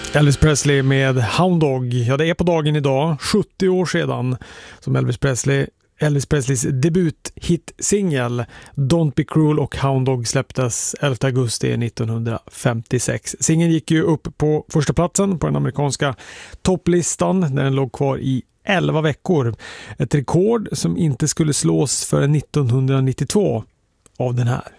Elvis Presley med Hound Dog. Ja, det är på dagen idag, 70 år sedan, som Elvis Presleys debuthit-singel Don't Be Cruel och Hound Dog släpptes 11 augusti 1956. Singeln gick ju upp på första platsen på den amerikanska topplistan där den låg kvar i 11 veckor. Ett rekord som inte skulle slås förrän 1992 av den här.